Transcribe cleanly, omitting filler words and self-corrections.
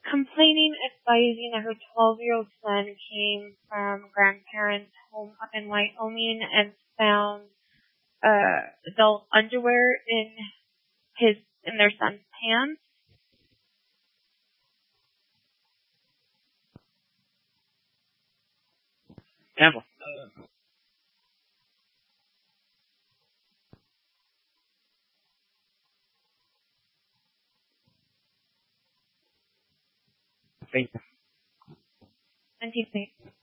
complaining, advising that her 12-year-old son came from grandparents' home up in Wyoming and found adult underwear in their son's pants. Campbell. Thank you. And he